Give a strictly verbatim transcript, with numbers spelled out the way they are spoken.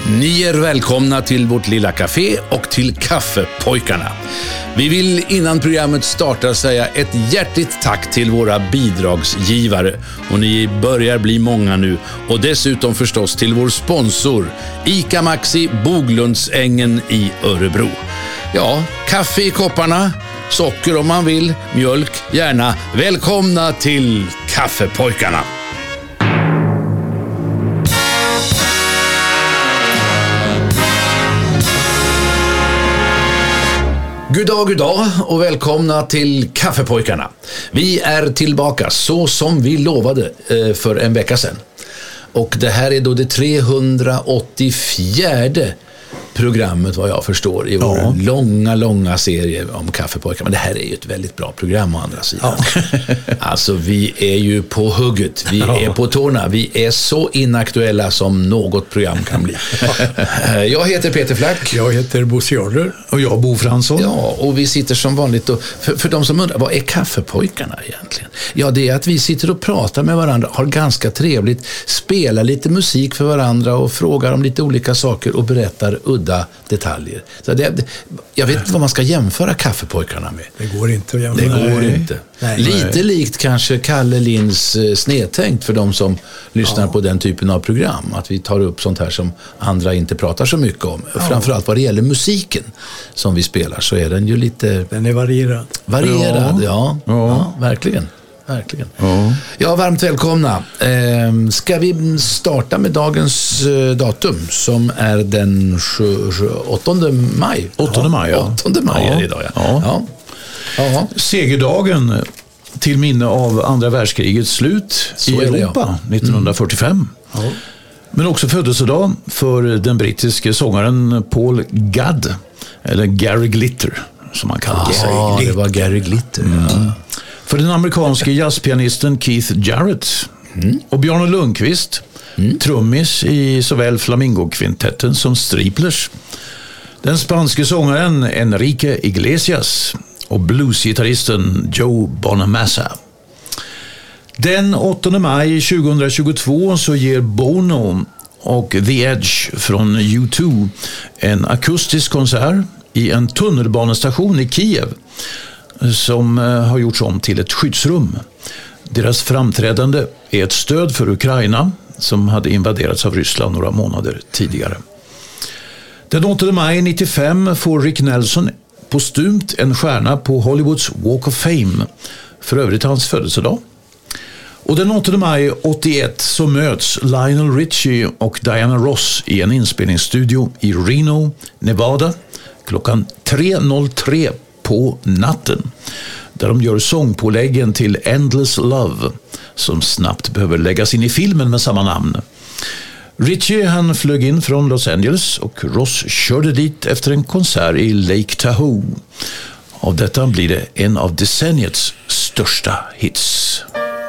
Ni är välkomna till vårt lilla café och till Kaffepojkarna. Vi vill innan programmet startar säga ett hjärtligt tack till våra bidragsgivare. Och ni börjar bli många nu. Och dessutom förstås till vår sponsor ICA Maxi Boglundsängen i Örebro. Ja, kaffe i kopparna, socker om man vill, mjölk gärna. Välkomna till Kaffepojkarna. God dag, god dag och välkomna till Kaffepojkarna. Vi är tillbaka så som vi lovade för en vecka sedan. Och det här är då det trehundraåttiofjärde programmet vad jag förstår i vår ja. långa, långa serie om Kaffepojkar. Men det här är ju ett väldigt bra program å andra sidan. Ja. Alltså vi är ju på hugget, vi ja. är på tårna, vi är så inaktuella som något program kan bli. Ja. Jag heter Peter Flack. Jag heter Bosse Jorder. Och jag Bo Fransson. Ja, och vi sitter som vanligt och för, för de som undrar, vad är Kaffepojkarna egentligen? Ja, det är att vi sitter och pratar med varandra, har ganska trevligt, spelar lite musik för varandra och frågar om lite olika saker och berättar udda detaljer. Så det, jag vet inte vad man ska jämföra Kaffepojkarna med. Det går inte att jämföra. Det går nej. inte. Nej. Lite nej. likt kanske Kalle Linds Snedtänkt för de som lyssnar ja. på den typen av program. Att vi tar upp sånt här som andra inte pratar så mycket om. Ja. Framförallt vad det gäller musiken som vi spelar så är den ju lite... Den är varierad. Varierad, ja. ja. ja. ja verkligen. Verkligen. Ja. ja, varmt välkomna. Eh, ska vi starta med dagens eh, datum som är den åttonde maj? åttonde maj, ja. åttonde maj ja. är det idag, ja. ja. ja. ja. Segerdagen till minne av andra världskrigets slut Så i är det, Europa ja. nittonhundrafyrtiofem. Mm. Ja. Men också födelsedag för den brittiske sångaren Paul Gadd, eller Gary Glitter som man kallar sig. Ja, det var Gary Glitter. Mm. Ja. För den amerikanske jazzpianisten Keith Jarrett mm. och Bjarne Lundqvist, mm. trummis i såväl Flamingo-kvintetten som Striplers. Den spanske sångaren Enrique Iglesias och bluesgitarristen Joe Bonamassa. Den åttonde maj tjugohundratjugotvå så ger Bono och The Edge från U två en akustisk konsert i en tunnelbanestation i Kiev som har gjorts om till ett skyddsrum. Deras framträdande är ett stöd för Ukraina som hade invaderats av Ryssland några månader tidigare. Den åttonde maj nittiofem får Rick Nelson postumt en stjärna på Hollywoods Walk of Fame, för övrigt hans födelsedag. Och den åttonde maj åttioett så möts Lionel Richie och Diana Ross i en inspelningsstudio i Reno, Nevada klockan tre noll tre på natten, där de gör sångpåläggen till Endless Love som snabbt behöver läggas in i filmen med samma namn. Richie han flög in från Los Angeles och Ross körde dit efter en konsert i Lake Tahoe. Av detta blir det en av decenniets största hits.